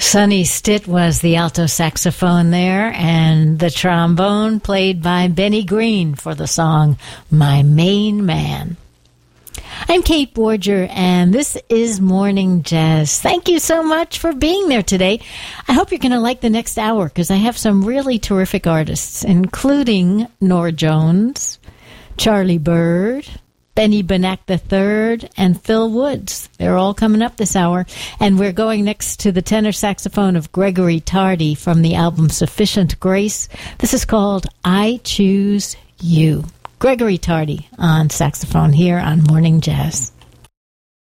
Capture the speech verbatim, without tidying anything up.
Sonny Stitt was the alto saxophone there, and the trombone played by Benny Green for the song My Main Man. I'm Kate Borger, and this is Morning Jazz. Thank you so much for being there today. I hope you're going to like the next hour, because I have some really terrific artists, including Norah Jones, Charlie Byrd, Benny Benack the third, and Phil Woods. They're all coming up this hour. And we're going next to the tenor saxophone of Gregory Tardy from the album Sufficient Grace. This is called I Choose You. Gregory Tardy on saxophone here on Morning Jazz.